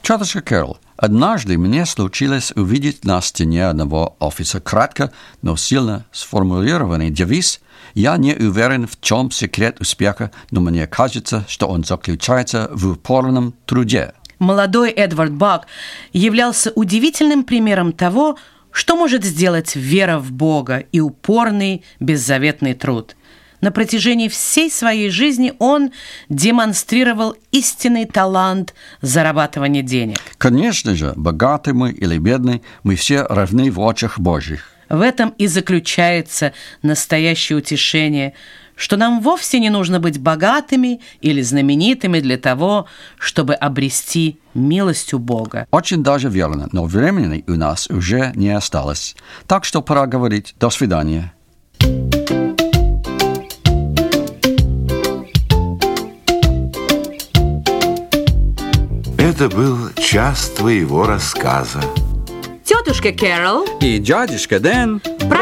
Тетушка Кэрол, однажды мне случилось увидеть на стене одного офиса кратко, но сильно сформулированный девиз «Я не уверен, в чем секрет успеха, но мне кажется, что он заключается в упорном труде». Молодой Эдвард Бак являлся удивительным примером того, что может сделать вера в Бога и упорный, беззаветный труд. На протяжении всей своей жизни он демонстрировал истинный талант зарабатывания денег. Конечно же, богатый мы или бедный, мы все равны в очах Божьих. В этом и заключается настоящее утешение, что нам вовсе не нужно быть богатыми или знаменитыми для того, чтобы обрести милость у Бога. Очень даже верно, но времени у нас уже не осталось. Так что пора говорить «до свидания». Это был час твоего рассказа. Тетушка Кэрол И дядюшка Дэн